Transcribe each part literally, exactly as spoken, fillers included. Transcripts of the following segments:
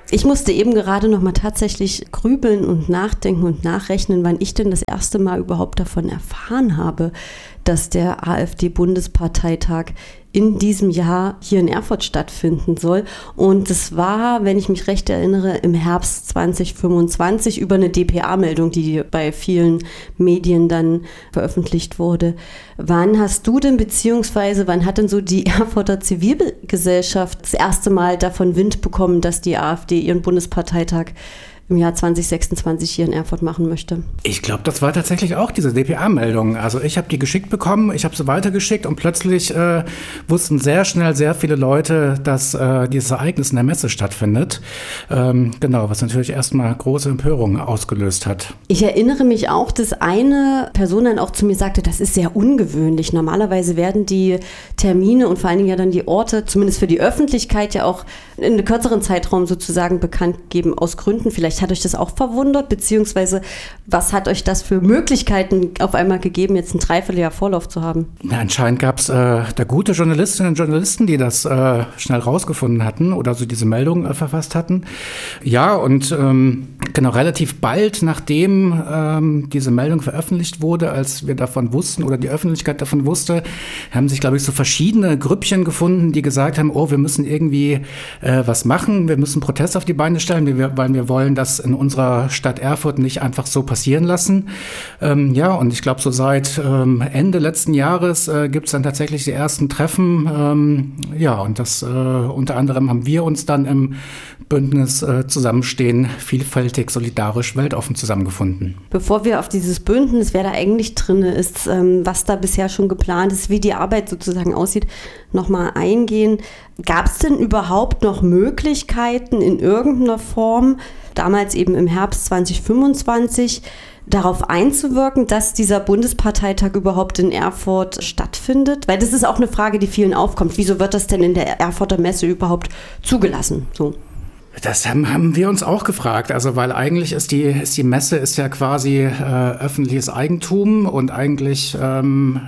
Ich musste eben gerade noch mal tatsächlich grübeln und nachdenken und nachrechnen, wann ich denn das erste Mal überhaupt davon erfahren habe, dass der AfD-Bundesparteitag in diesem Jahr hier in Erfurt stattfinden soll. Und es war, wenn ich mich recht erinnere, im Herbst zwanzig fünfundzwanzig über eine D P A-Meldung, die bei vielen Medien dann veröffentlicht wurde. Wann hast du denn, beziehungsweise wann hat denn so die Erfurter Zivilgesellschaft das erste Mal davon Wind bekommen, dass die AfD ihren Bundesparteitag im Jahr zwanzig sechsundzwanzig hier in Erfurt machen möchte? Ich glaube, das war tatsächlich auch diese D P A-Meldung. Also ich habe die geschickt bekommen, ich habe sie weitergeschickt und plötzlich äh, wussten sehr schnell sehr viele Leute, dass äh, dieses Ereignis in der Messe stattfindet. Ähm, genau, was natürlich erstmal große Empörung ausgelöst hat. Ich erinnere mich auch, dass eine Person dann auch zu mir sagte, das ist sehr ungewöhnlich. Normalerweise werden die Termine und vor allen Dingen ja dann die Orte, zumindest für die Öffentlichkeit, ja auch in einem kürzeren Zeitraum sozusagen bekannt geben, aus Gründen. Vielleicht hat euch das auch verwundert, beziehungsweise was hat euch das für Möglichkeiten auf einmal gegeben, jetzt ein Dreivierteljahr Vorlauf zu haben? Ja, anscheinend gab es äh, da gute Journalistinnen und Journalisten, die das äh, schnell rausgefunden hatten oder so diese Meldung äh, verfasst hatten. Ja, und ähm, genau relativ bald, nachdem ähm, diese Meldung veröffentlicht wurde, als wir davon wussten oder die Öffentlichkeit davon wusste, haben sich, glaube ich, so verschiedene Grüppchen gefunden, die gesagt haben, oh, wir müssen irgendwie äh, was machen, wir müssen Protest auf die Beine stellen, wir, weil wir wollen, dass in unserer Stadt Erfurt nicht einfach so passieren lassen. Ähm, ja, und ich glaube, so seit ähm, Ende letzten Jahres äh, gibt es dann tatsächlich die ersten Treffen. Ähm, ja, und das äh, unter anderem haben wir uns dann im Bündnis äh, Zusammenstehen, vielfältig, solidarisch, weltoffen zusammengefunden. Bevor wir auf dieses Bündnis, wer da eigentlich drin ist, ähm, was da bisher schon geplant ist, wie die Arbeit sozusagen aussieht, nochmal eingehen. Gab es denn überhaupt noch Möglichkeiten in irgendeiner Form, damals eben im Herbst zwanzig fünfundzwanzig, darauf einzuwirken, dass dieser Bundesparteitag überhaupt in Erfurt stattfindet? Weil das ist auch eine Frage, die vielen aufkommt. Wieso wird das denn in der Erfurter Messe überhaupt zugelassen? So. Das haben, haben wir uns auch gefragt, also weil eigentlich ist die, ist die Messe ist ja quasi äh, öffentliches Eigentum und eigentlich ähm,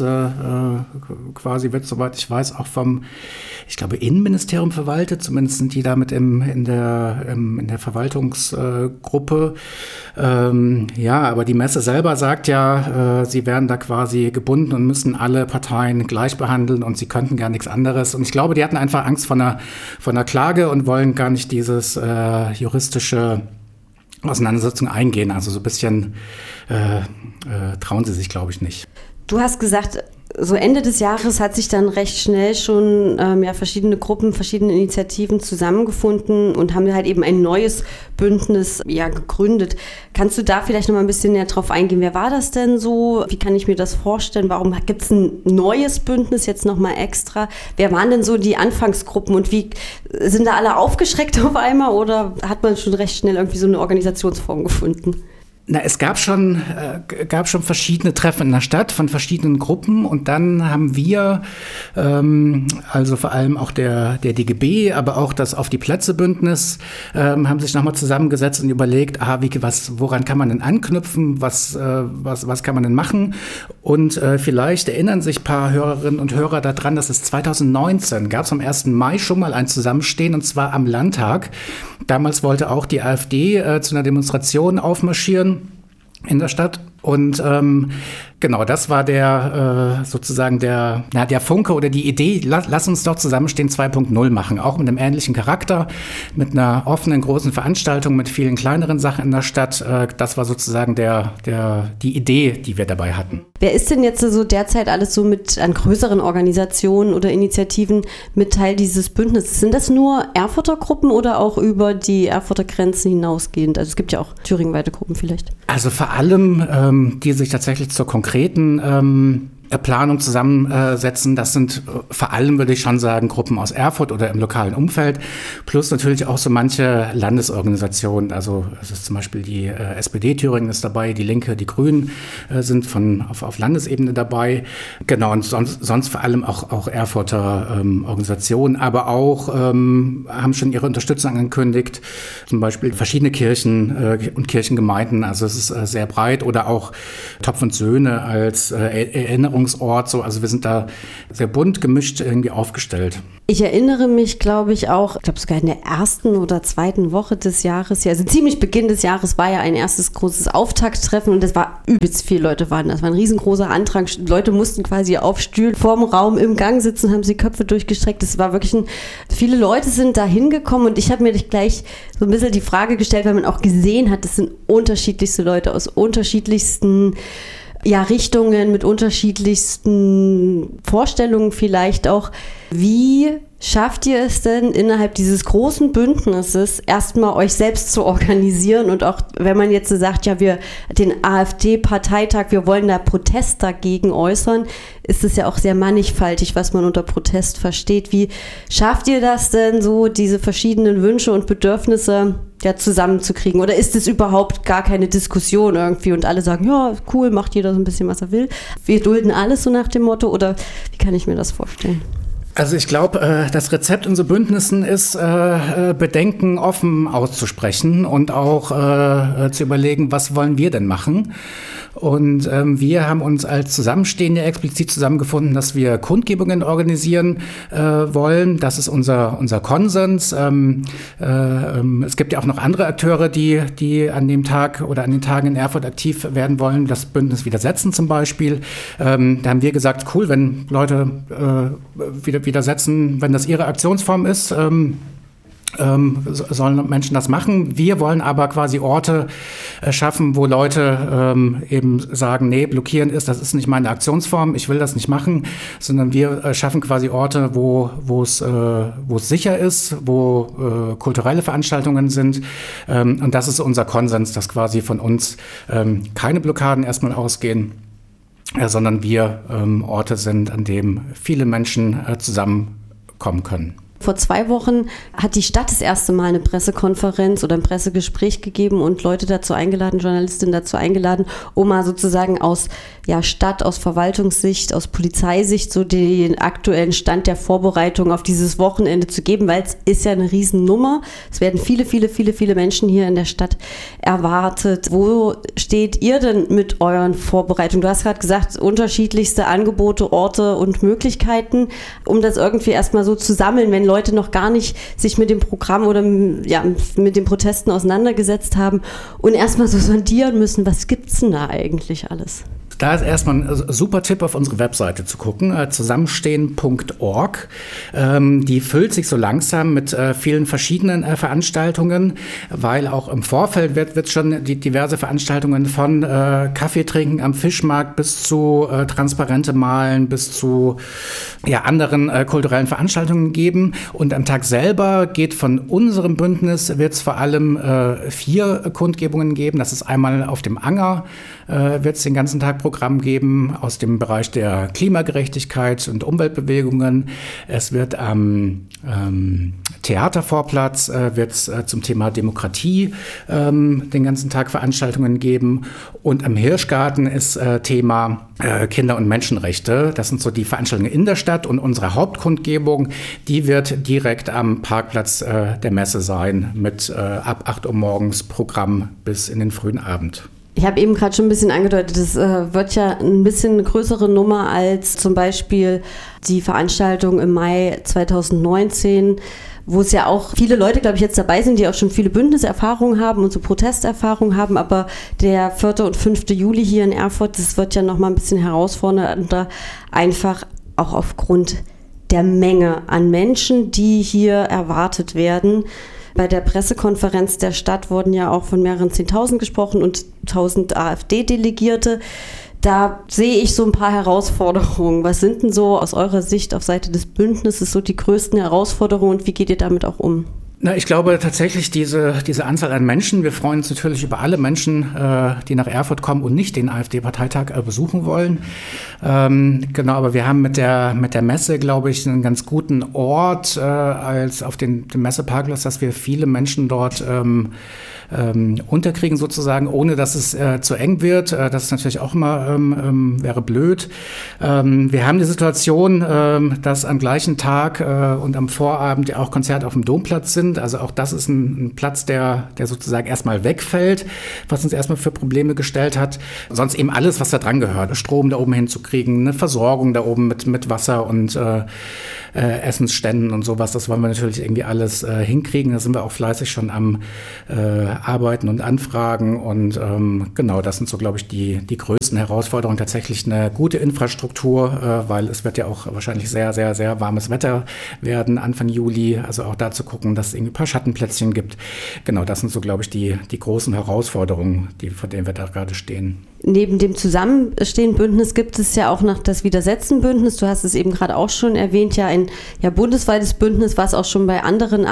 müsste äh, quasi, wird soweit ich weiß, auch vom, ich glaube, Innenministerium verwaltet, zumindest sind die damit im, in, der, im, in der Verwaltungsgruppe. Äh, ähm, ja, aber die Messe selber sagt ja, äh, sie werden da quasi gebunden und müssen alle Parteien gleich behandeln und sie könnten gar nichts anderes. Und ich glaube, die hatten einfach Angst vor einer, vor einer Klage und wollen gar nicht dieses äh, juristische Auseinandersetzung eingehen. Also so ein bisschen äh, äh, trauen sie sich, glaube ich, nicht. Du hast gesagt, so Ende des Jahres hat sich dann recht schnell schon ähm, ja, verschiedene Gruppen, verschiedene Initiativen zusammengefunden und haben halt eben ein neues Bündnis ja, gegründet. Kannst du da vielleicht noch mal ein bisschen näher drauf eingehen? Wer war das denn so? Wie kann ich mir das vorstellen? Warum gibt es ein neues Bündnis jetzt noch mal extra? Wer waren denn so die Anfangsgruppen und wie sind da alle aufgeschreckt auf einmal oder hat man schon recht schnell irgendwie so eine Organisationsform gefunden? Na, es gab schon, äh, gab schon verschiedene Treffen in der Stadt von verschiedenen Gruppen und dann haben wir, ähm, also vor allem auch der, der D G B, aber auch das Auf die Plätze Bündnis, ähm, haben sich nochmal zusammengesetzt und überlegt, ah, wie, was, woran kann man denn anknüpfen, was, äh, was, was kann man denn machen? Und äh, vielleicht erinnern sich ein paar Hörerinnen und Hörer daran, dass es zwanzig neunzehn gab es am ersten Mai schon mal ein Zusammenstehen und zwar am Landtag. Damals wollte auch die AfD äh, zu einer Demonstration aufmarschieren in der Stadt. Und ähm, genau, das war der äh, sozusagen der, na, der Funke oder die Idee, lass, lass uns doch Zusammenstehen zwei Punkt null machen, auch mit einem ähnlichen Charakter, mit einer offenen, großen Veranstaltung, mit vielen kleineren Sachen in der Stadt. Äh, das war sozusagen der, der, die Idee, die wir dabei hatten. Wer ist denn jetzt so derzeit alles so mit an größeren Organisationen oder Initiativen mit Teil dieses Bündnisses? Sind das nur Erfurter Gruppen oder auch über die Erfurter Grenzen hinausgehend? Also es gibt ja auch thüringenweite Gruppen vielleicht. Also vor allem, ähm, die sich tatsächlich zur konkreten ähm, Planung zusammensetzen. Das sind äh, vor allem, würde ich schon sagen, Gruppen aus Erfurt oder im lokalen Umfeld, plus natürlich auch so manche Landesorganisationen. Also es ist zum Beispiel die äh, S P D Thüringen ist dabei, die Linke, die Grünen äh, sind von auf, auf Landesebene dabei. Genau, und sonst, sonst vor allem auch, auch Erfurter ähm, Organisationen, aber auch ähm, haben schon ihre Unterstützung angekündigt, zum Beispiel verschiedene Kirchen äh, und Kirchengemeinden. Also es ist äh, sehr breit oder auch Topf und Söhne als äh, Erinnerung Veranstaltungsort. So, also wir sind da sehr bunt gemischt irgendwie aufgestellt. Ich erinnere mich, glaube ich, auch, ich glaube sogar in der ersten oder zweiten Woche des Jahres, ja, also ziemlich Beginn des Jahres war ja ein erstes großes Auftakttreffen und es war übelst viele Leute waren. Das war ein riesengroßer Antrag. Leute mussten quasi auf Stühlen vorm Raum im Gang sitzen, haben sie Köpfe durchgestreckt. Es war wirklich ein, viele Leute sind da hingekommen und ich habe mir gleich so ein bisschen die Frage gestellt, weil man auch gesehen hat, das sind unterschiedlichste Leute aus unterschiedlichsten ja, Richtungen, mit unterschiedlichsten Vorstellungen vielleicht auch. Wie schafft ihr es denn innerhalb dieses großen Bündnisses erstmal euch selbst zu organisieren und auch wenn man jetzt so sagt, ja, wir den AfD-Parteitag, wir wollen da Protest dagegen äußern, ist es ja auch sehr mannigfaltig, was man unter Protest versteht. Wie schafft ihr das denn so, diese verschiedenen Wünsche und Bedürfnisse ja, zusammenzukriegen? Oder ist es überhaupt gar keine Diskussion irgendwie und alle sagen, ja, cool, macht jeder so ein bisschen, was er will. Wir dulden alles so nach dem Motto oder wie kann ich mir das vorstellen? Also ich glaube, das Rezept in so Bündnissen ist, Bedenken offen auszusprechen und auch zu überlegen, was wollen wir denn machen? Und ähm, wir haben uns als Zusammenstehende explizit zusammengefunden, dass wir Kundgebungen organisieren äh, wollen. Das ist unser, unser Konsens. Ähm, äh, ähm, es gibt ja auch noch andere Akteure, die, die an dem Tag oder an den Tagen in Erfurt aktiv werden wollen. Das Bündnis Widersetzen zum Beispiel. Ähm, da haben wir gesagt, cool, wenn Leute äh, wieder widersetzen, wenn das ihre Aktionsform ist, ähm, Ähm, sollen Menschen das machen. Wir wollen aber quasi Orte äh, schaffen, wo Leute ähm, eben sagen, nee, blockieren ist, das ist nicht meine Aktionsform, ich will das nicht machen, sondern wir äh, schaffen quasi Orte, wo wo es äh, wo es sicher ist, wo äh, kulturelle Veranstaltungen sind. Ähm, und das ist unser Konsens, dass quasi von uns ähm, keine Blockaden erstmal ausgehen, äh, sondern wir ähm, Orte sind, an denen viele Menschen äh, zusammenkommen können. Vor zwei Wochen hat die Stadt das erste Mal eine Pressekonferenz oder ein Pressegespräch gegeben und Leute dazu eingeladen, Journalistinnen dazu eingeladen, um mal sozusagen aus ja, Stadt, aus Verwaltungssicht, aus Polizeisicht so den aktuellen Stand der Vorbereitung auf dieses Wochenende zu geben, weil es ist ja eine Riesennummer. Es werden viele, viele, viele, viele Menschen hier in der Stadt erwartet. Wo steht ihr denn mit euren Vorbereitungen? Du hast gerade gesagt, unterschiedlichste Angebote, Orte und Möglichkeiten, um das irgendwie erstmal so zu sammeln, wenn Leute noch gar nicht sich mit dem Programm oder ja, mit den Protesten auseinandergesetzt haben und erstmal so sondieren müssen, was gibt's denn da eigentlich alles? Da ist erstmal ein super Tipp, auf unsere Webseite zu gucken, äh, zusammenstehen punkt org. Ähm, die füllt sich so langsam mit äh, vielen verschiedenen äh, Veranstaltungen, weil auch im Vorfeld wird, wird schon die diverse Veranstaltungen von äh, Kaffee trinken am Fischmarkt bis zu äh, Transparente malen, bis zu ja, anderen äh, kulturellen Veranstaltungen geben. Und am Tag selber geht von unserem Bündnis, wird es vor allem äh, vier Kundgebungen geben. Das ist einmal auf dem Anger, äh, wird es den ganzen Tag Programm geben aus dem Bereich der Klimagerechtigkeit und Umweltbewegungen. Es wird am ähm, Theatervorplatz äh, wird es äh, zum Thema Demokratie ähm, den ganzen Tag Veranstaltungen geben. Und am Hirschgarten ist äh, Thema äh, Kinder- und Menschenrechte. Das sind so die Veranstaltungen in der Stadt. Und unsere Hauptkundgebung, die wird direkt am Parkplatz äh, der Messe sein mit äh, ab acht Uhr morgens Programm bis in den frühen Abend. Ich habe eben gerade schon ein bisschen angedeutet, das äh, wird ja ein bisschen eine größere Nummer als zum Beispiel die Veranstaltung im Mai zwanzig neunzehn, wo es ja auch viele Leute, glaube ich, jetzt dabei sind, die auch schon viele Bündniserfahrungen haben und so Protesterfahrungen haben, aber der vierte und fünfte Juli hier in Erfurt, das wird ja nochmal ein bisschen herausfordernder, einfach auch aufgrund der Menge an Menschen, die hier erwartet werden. Bei der Pressekonferenz der Stadt wurden ja auch von mehreren Zehntausend gesprochen und tausend AfD-Delegierte. Da sehe ich so ein paar Herausforderungen. Was sind denn so aus eurer Sicht auf Seite des Bündnisses so die größten Herausforderungen und wie geht ihr damit auch um? Na, ich glaube tatsächlich diese, diese Anzahl an Menschen, wir freuen uns natürlich über alle Menschen, äh, die nach Erfurt kommen und nicht den AfD-Parteitag äh, besuchen wollen. Ähm, genau, aber wir haben mit der, mit der Messe, glaube ich, einen ganz guten Ort äh, als auf den, den Messeparkplatz, dass wir viele Menschen dort ähm, ähm, unterkriegen sozusagen, ohne dass es äh, zu eng wird. Äh, das ist natürlich auch immer, ähm, ähm, wäre blöd. Ähm, wir haben die Situation, ähm, dass am gleichen Tag äh, und am Vorabend ja auch Konzerte auf dem Domplatz sind. sind. Also auch das ist ein, ein Platz, der, der sozusagen erstmal wegfällt, was uns erstmal für Probleme gestellt hat. Sonst eben alles, was da dran gehört. Strom da oben hinzukriegen, eine Versorgung da oben mit, mit Wasser und äh, äh, Essensständen und sowas. Das wollen wir natürlich irgendwie alles äh, hinkriegen. Da sind wir auch fleißig schon am äh, Arbeiten und Anfragen. Und ähm, genau, das sind so, glaube ich, die, die größten Herausforderungen. Tatsächlich eine gute Infrastruktur, äh, weil es wird ja auch wahrscheinlich sehr, sehr, sehr warmes Wetter werden Anfang Juli. Also auch da zu gucken, dass es irgendwie ein paar Schattenplätzchen gibt. Genau, das sind so, glaube ich, die, die großen Herausforderungen, die, vor denen wir da gerade stehen. Neben dem Zusammenstehen-Bündnis gibt es ja auch noch das Widersetzen-Bündnis. Du hast es eben gerade auch schon erwähnt, ja ein ja, bundesweites Bündnis, was auch schon bei anderen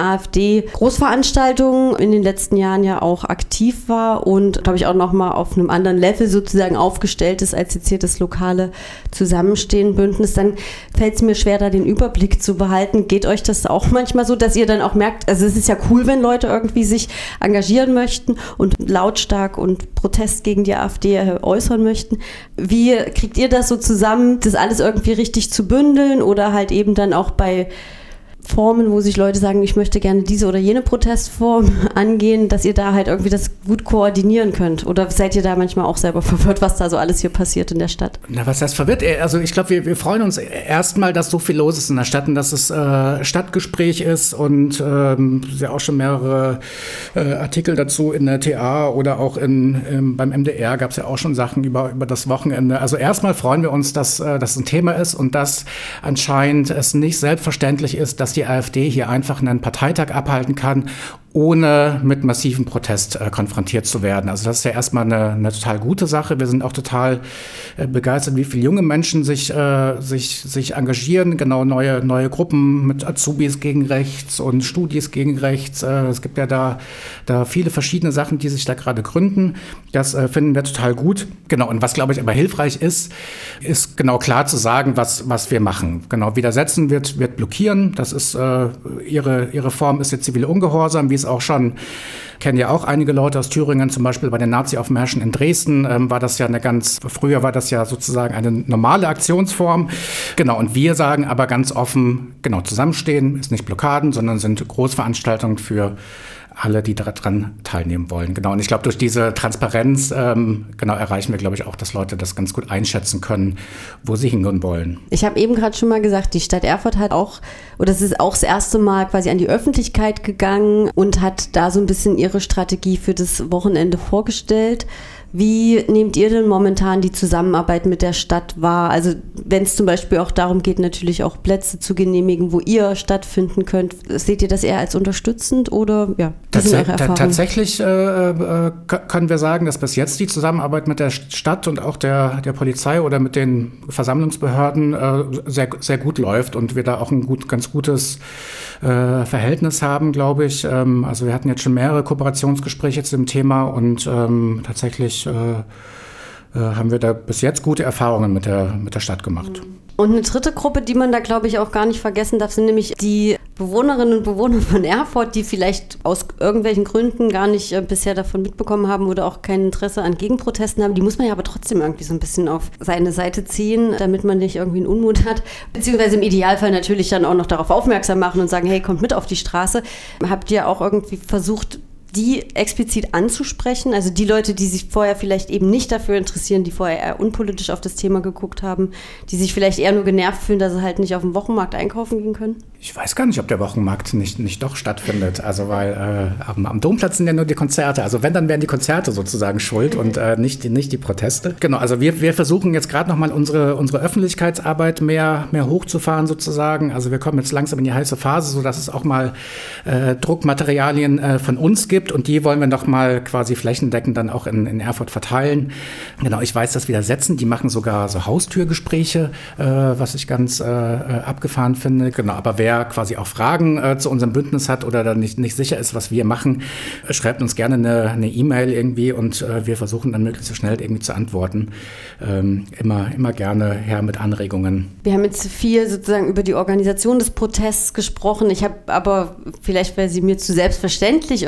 AfD-Großveranstaltungen in den letzten Jahren ja auch aktiv war und, glaube ich, auch nochmal auf einem anderen Level sozusagen aufgestellt ist als jetzt hier das lokale Zusammenstehen-Bündnis. Dann fällt es mir schwer, da den Überblick zu behalten. Geht euch das auch manchmal so, dass ihr dann auch merkt, also es ist ja cool, wenn Leute irgendwie sich engagieren möchten und lautstark und Protest gegen die AfD äußern möchten. Wie kriegt ihr das so zusammen, das alles irgendwie richtig zu bündeln oder halt eben dann auch bei Formen, wo sich Leute sagen, ich möchte gerne diese oder jene Protestform angehen, dass ihr da halt irgendwie das gut koordinieren könnt? Oder seid ihr da manchmal auch selber verwirrt, was da so alles hier passiert in der Stadt? Na, was heißt verwirrt? Also ich glaube, wir, wir freuen uns erstmal, dass so viel los ist in der Stadt und dass es äh, Stadtgespräch ist und ähm, ja auch schon mehrere äh, Artikel dazu in der T A oder auch in, ähm, beim M D R gab es ja auch schon Sachen über, über das Wochenende. Also erstmal freuen wir uns, dass äh, das ein Thema ist und dass anscheinend es nicht selbstverständlich ist, dass die AfD hier einfach einen Parteitag abhalten kann, ohne mit massivem Protest äh, konfrontiert zu werden. Also das ist ja erstmal eine, eine total gute Sache. Wir sind auch total äh, begeistert, wie viele junge Menschen sich, äh, sich, sich engagieren. Genau, neue, neue Gruppen mit Azubis gegen rechts und Studis gegen rechts. Äh, es gibt ja da, da viele verschiedene Sachen, die sich da gerade gründen. Das äh, finden wir total gut. Genau, und was, glaube ich, aber hilfreich ist, ist genau klar zu sagen, was, was wir machen. Genau, widersetzen wird, wird blockieren. Das ist, äh, ihre, ihre Form ist der zivile Ungehorsam, wie es auch schon, kennen ja auch einige Leute aus Thüringen, zum Beispiel bei den Nazi-Aufmärschen in Dresden, ähm, war das ja eine ganz, früher war das ja sozusagen eine normale Aktionsform. Genau, und wir sagen aber ganz offen, genau, zusammenstehen ist nicht Blockaden, sondern sind Großveranstaltungen für alle, die daran teilnehmen wollen. Genau, und ich glaube, durch diese Transparenz ähm, genau erreichen wir, glaube ich, auch, dass Leute das ganz gut einschätzen können, wo sie hingehen wollen. Ich habe eben gerade schon mal gesagt, die Stadt Erfurt hat auch, oder es ist auch das erste Mal quasi an die Öffentlichkeit gegangen und hat da so ein bisschen ihre Strategie für das Wochenende vorgestellt. Wie nehmt ihr denn momentan die Zusammenarbeit mit der Stadt wahr? Also wenn es zum Beispiel auch darum geht, natürlich auch Plätze zu genehmigen, wo ihr stattfinden könnt, seht ihr das eher als unterstützend oder ja, wie sind eure Erfahrungen? Tatsächlich äh, äh, können wir sagen, dass bis jetzt die Zusammenarbeit mit der Stadt und auch der, der Polizei oder mit den Versammlungsbehörden äh, sehr, sehr gut läuft und wir da auch ein gut, ganz gutes äh, Verhältnis haben, glaube ich. Ähm, also wir hatten jetzt schon mehrere Kooperationsgespräche zu dem Thema und ähm, tatsächlich Äh, äh, haben wir da bis jetzt gute Erfahrungen mit der, mit der Stadt gemacht. Und eine dritte Gruppe, die man da, glaube ich, auch gar nicht vergessen darf, sind nämlich die Bewohnerinnen und Bewohner von Erfurt, die vielleicht aus irgendwelchen Gründen gar nicht äh, bisher davon mitbekommen haben oder auch kein Interesse an Gegenprotesten haben. Die muss man ja aber trotzdem irgendwie so ein bisschen auf seine Seite ziehen, damit man nicht irgendwie einen Unmut hat. Beziehungsweise im Idealfall natürlich dann auch noch darauf aufmerksam machen und sagen, hey, kommt mit auf die Straße. Habt ihr auch irgendwie versucht, die explizit anzusprechen, also die Leute, die sich vorher vielleicht eben nicht dafür interessieren, die vorher eher unpolitisch auf das Thema geguckt haben, die sich vielleicht eher nur genervt fühlen, dass sie halt nicht auf dem Wochenmarkt einkaufen gehen können? Ich weiß gar nicht, ob der Wochenmarkt nicht, nicht doch stattfindet, also weil äh, am, am Domplatz sind ja nur die Konzerte, also wenn, dann wären die Konzerte sozusagen schuld und äh, nicht, die, nicht die Proteste. Genau, also wir, wir versuchen jetzt gerade nochmal unsere, unsere Öffentlichkeitsarbeit mehr, mehr hochzufahren sozusagen, also wir kommen jetzt langsam in die heiße Phase, sodass es auch mal äh, Druckmaterialien äh, von uns gibt, und die wollen wir noch mal quasi flächendeckend dann auch in, in Erfurt verteilen. Genau, ich weiß, dass Widersetzen, die machen sogar so Haustürgespräche, äh, was ich ganz äh, abgefahren finde. Genau, aber wer quasi auch Fragen äh, zu unserem Bündnis hat oder dann nicht, nicht sicher ist, was wir machen, äh, schreibt uns gerne eine, eine E-Mail irgendwie und äh, wir versuchen dann möglichst so schnell irgendwie zu antworten. Ähm, immer, immer gerne her mit Anregungen. Wir haben jetzt viel sozusagen über die Organisation des Protests gesprochen. Ich habe aber, vielleicht weil sie mir zu selbstverständlich irgendwie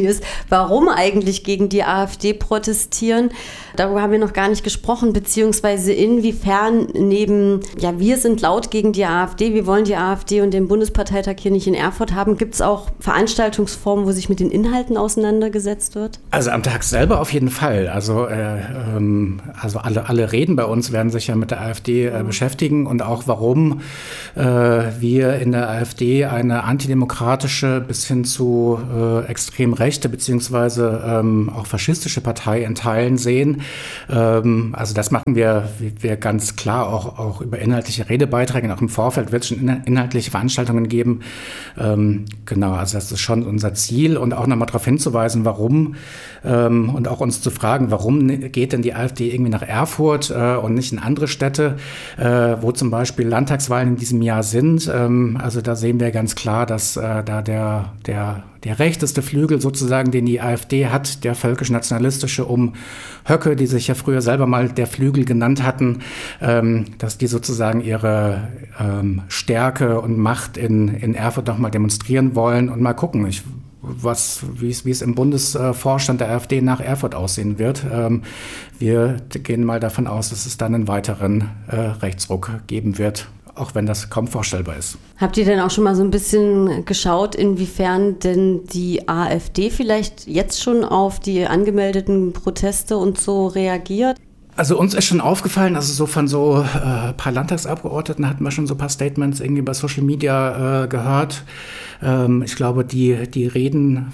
ist, warum eigentlich gegen die AfD protestieren. Darüber haben wir noch gar nicht gesprochen, beziehungsweise inwiefern neben, ja, wir sind laut gegen die AfD, wir wollen die AfD und den Bundesparteitag hier nicht in Erfurt haben, gibt es auch Veranstaltungsformen, wo sich mit den Inhalten auseinandergesetzt wird? Also am Tag selber auf jeden Fall. Also, äh, ähm, also alle, alle Reden bei uns werden sich ja mit der AfD äh, beschäftigen und auch warum äh, wir in der AfD eine antidemokratische bis hin zu äh, extrem rechte beziehungsweise ähm, auch faschistische Partei in Teilen sehen. Ähm, also das machen wir, wir ganz klar auch, auch über inhaltliche Redebeiträge. Auch im Vorfeld wird es schon inhaltliche Veranstaltungen geben. Ähm, genau, also das ist schon unser Ziel und auch nochmal darauf hinzuweisen, warum ähm, und auch uns zu fragen, warum geht denn die AfD irgendwie nach Erfurt äh, und nicht in andere Städte, äh, wo zum Beispiel Landtagswahlen in diesem Jahr sind. Ähm, also da sehen wir ganz klar, dass äh, da der, der, der rechteste Flügel sozusagen, den die AfD hat, der völkisch-nationalistische um Höcke, die sich ja früher selber mal der Flügel genannt hatten, ähm, dass die sozusagen ihre ähm, Stärke und Macht in, in Erfurt noch mal demonstrieren wollen und mal gucken, ich, was, wie es, wie es im Bundesvorstand der AfD nach Erfurt aussehen wird. Ähm, wir gehen mal davon aus, dass es dann einen weiteren äh, Rechtsruck geben wird, auch wenn das kaum vorstellbar ist. Habt ihr denn auch schon mal so ein bisschen geschaut, inwiefern denn die AfD vielleicht jetzt schon auf die angemeldeten Proteste und so reagiert? Also uns ist schon aufgefallen, also so von so ein äh, paar Landtagsabgeordneten hatten wir schon so ein paar Statements irgendwie bei Social Media äh, gehört. Ähm, ich glaube, die, die reden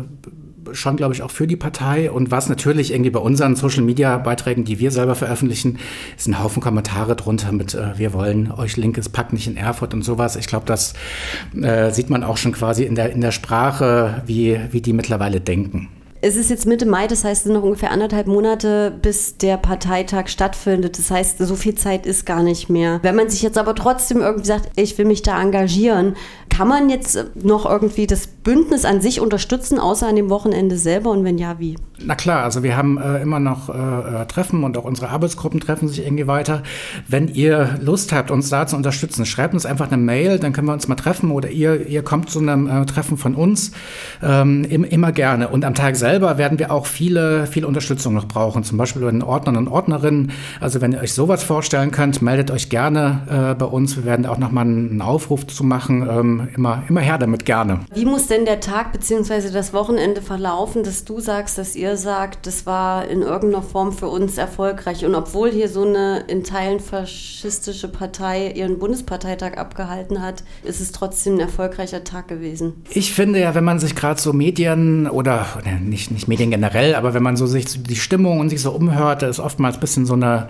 äh, schon, glaube ich, auch für die Partei. Und was natürlich irgendwie bei unseren Social-Media-Beiträgen, die wir selber veröffentlichen, ist ein Haufen Kommentare drunter mit äh, wir wollen euch linkes Pack nicht in Erfurt und sowas. Ich glaube, das äh, sieht man auch schon quasi in der, in der Sprache, wie, wie die mittlerweile denken. Es ist jetzt Mitte Mai, das heißt, es sind noch ungefähr anderthalb Monate, bis der Parteitag stattfindet. Das heißt, so viel Zeit ist gar nicht mehr. Wenn man sich jetzt aber trotzdem irgendwie sagt, ich will mich da engagieren, kann man jetzt noch irgendwie das Bündnis an sich unterstützen, außer an dem Wochenende selber? Und wenn ja, wie? Na klar, also wir haben äh, immer noch äh, Treffen und auch unsere Arbeitsgruppen treffen sich irgendwie weiter. Wenn ihr Lust habt, uns da zu unterstützen, schreibt uns einfach eine Mail, dann können wir uns mal treffen oder ihr, ihr kommt zu einem äh, Treffen von uns, ähm, im, immer gerne. Und am Tag selber werden wir auch viele, viele Unterstützung noch brauchen, zum Beispiel bei den Ordnern und Ordnerinnen. Also wenn ihr euch sowas vorstellen könnt, meldet euch gerne äh, bei uns. Wir werden auch nochmal einen Aufruf zu machen. Ähm, immer, immer her damit, gerne. Wie muss denn der Tag bzw. das Wochenende verlaufen, dass du sagst, dass ihr sagt, das war in irgendeiner Form für uns erfolgreich? Und obwohl hier so eine in Teilen faschistische Partei ihren Bundesparteitag abgehalten hat, ist es trotzdem ein erfolgreicher Tag gewesen. Ich finde ja, wenn man sich gerade so Medien oder nicht, nicht Medien generell, aber wenn man so sich die Stimmung und sich so umhört, da ist oftmals ein bisschen so eine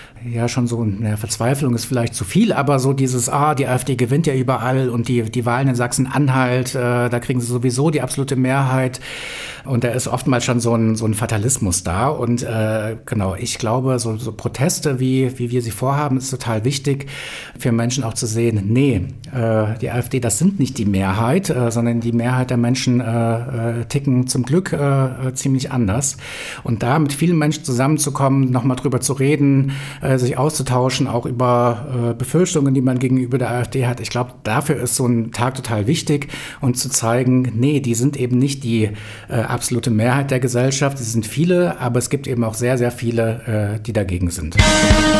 ja schon so eine Verzweiflung ist vielleicht zu viel, aber so dieses, ah, die AfD gewinnt ja überall und die, die Wahlen in Sachsen-Anhalt, äh, da kriegen sie sowieso die absolute Mehrheit und da ist oftmals schon so ein, so ein Fatalismus da und äh, genau, ich glaube, so, so Proteste, wie, wie wir sie vorhaben, ist total wichtig für Menschen auch zu sehen, nee, äh, die AfD, das sind nicht die Mehrheit, äh, sondern die Mehrheit der Menschen äh, äh, ticken zum Glück äh, ziemlich anders und da mit vielen Menschen zusammenzukommen, nochmal drüber zu reden, äh, sich auszutauschen, auch über äh, Befürchtungen, die man gegenüber der AfD hat. Ich glaube, dafür ist so ein Tag total wichtig und zu zeigen, nee, die sind eben nicht die äh, absolute Mehrheit der Gesellschaft. Es sind viele, aber es gibt eben auch sehr, sehr viele, äh, die dagegen sind.